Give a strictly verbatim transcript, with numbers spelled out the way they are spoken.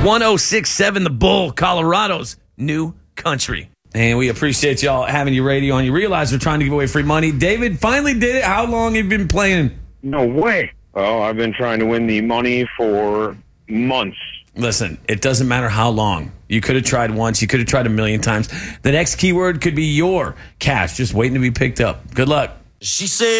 one oh six point seven The Bull, Colorado's new country. And we appreciate y'all having your radio on. You realize we're trying to give away free money. David finally did it. How long have you been playing? No way. Oh, I've been trying to win the money for months. Listen, it doesn't matter how long. You could have tried once. You could have tried a million times. The next keyword could be your cash, just waiting to be picked up. Good luck. She said.